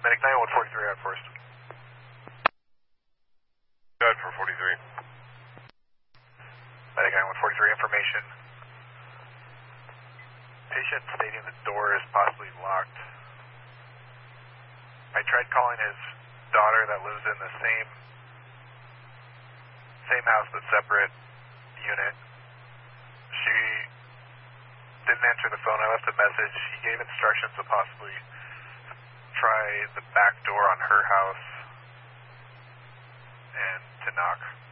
Medic 9143 out first. Go ahead for 43. Medic 9143 information. Patient stating the door is possibly locked. I tried calling his daughter that lives in the same house but separate unit. She didn't answer the phone. I left a message. He gave instructions to possibly try the back door on her house and to knock.